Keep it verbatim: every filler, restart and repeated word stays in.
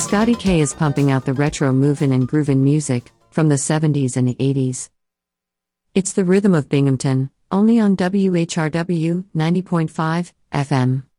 Scotty K is pumping out the retro movin' and groovin' music from the seventies and the eighties. It's the rhythm of Binghamton, only on W H R W ninety point five F M.